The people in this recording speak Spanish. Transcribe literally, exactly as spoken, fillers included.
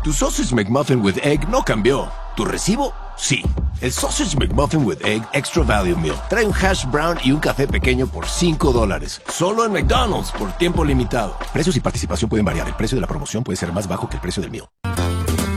Tu Sausage McMuffin with Egg no cambió. ¿Tu recibo? Sí. El Sausage McMuffin with Egg Extra Value Meal trae un hash brown y un café pequeño por cinco dólares. Solo en McDonald's por tiempo limitado. Precios y participación pueden variar. El precio de la promoción puede ser más bajo que el precio del meal.